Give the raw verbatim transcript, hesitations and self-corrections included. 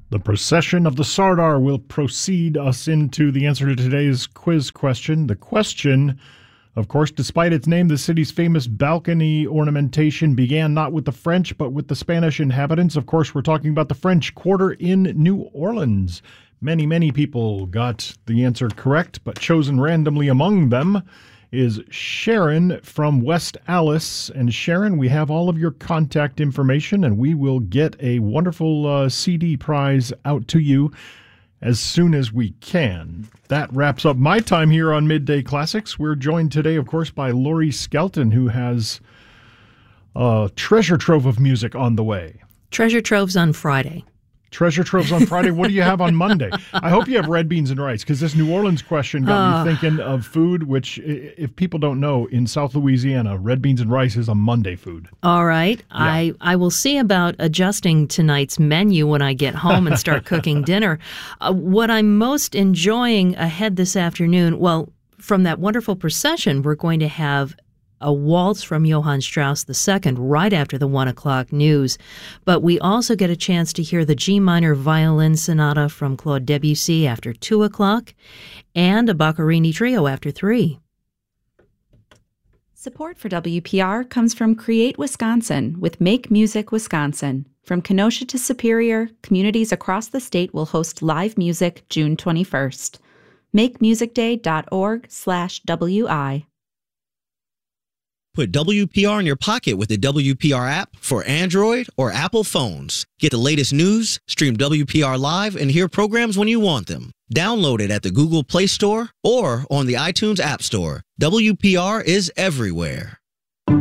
The procession of the Sardar will proceed us into the answer to today's quiz question. The question, of course, despite its name, the city's famous balcony ornamentation began not with the French, but with the Spanish inhabitants. Of course, we're talking about the French Quarter in New Orleans. Many, many people got the answer correct, but chosen randomly among them is Sharon from West Allis. And Sharon, we have all of your contact information, and we will get a wonderful uh, C D prize out to you as soon as we can. That wraps up my time here on Midday Classics. We're joined today, of course, by Lori Skelton, who has a treasure trove of music on the way. Treasure troves on Friday. Treasure troves on Friday. What do you have on Monday? I hope you have red beans and rice, because this New Orleans question got uh, me thinking of food, which, if people don't know, in South Louisiana, red beans and rice is a Monday food. All right. Yeah. I, I will see about adjusting tonight's menu when I get home and start cooking dinner. Uh, what I'm most enjoying ahead this afternoon, well, from that wonderful procession, we're going to have a waltz from Johann Strauss the Second right after the one o'clock news. But we also get a chance to hear the G minor violin sonata from Claude Debussy after two o'clock and a Boccherini trio after three. Support for W P R comes from Create Wisconsin with Make Music Wisconsin. From Kenosha to Superior, communities across the state will host live music June twenty-first. make music day dot org slash W I. Put W P R in your pocket with the W P R app for Android or Apple phones. Get the latest news, stream W P R live, and hear programs when you want them. Download it at the Google Play Store or on the iTunes App Store. W P R is everywhere.